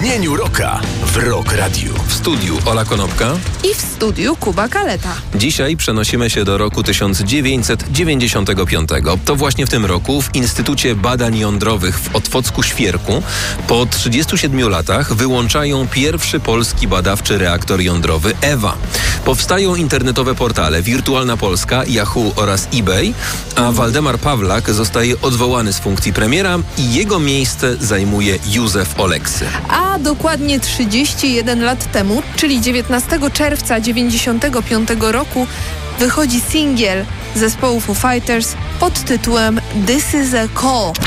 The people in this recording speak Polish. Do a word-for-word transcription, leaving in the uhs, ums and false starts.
brzmieniu rocka w Rock Radio. W studiu Ola Konopka i w studiu Kuba Kaleta. Dzisiaj przenosimy się do roku tysiąc dziewięćset dziewięćdziesiątego piątego. To właśnie w tym roku w Instytucie Badań Jądrowych w Otwocku-Świerku po trzydziestu siedmiu latach wyłączają pierwszy polski badawczy reaktor jądrowy EWA. Powstają internetowe portale Wirtualna Polska, Yahoo oraz eBay, a Waldemar Pawlak zostaje odwołany z funkcji premiera i jego miejsce zajmuje Józef Oleksy. A dokładnie trzydzieści jeden lat temu, czyli dziewiętnastego czerwca dziewięćdziesiątego piątego roku, wychodzi singiel zespołu Foo Fighters pod tytułem This is a Call.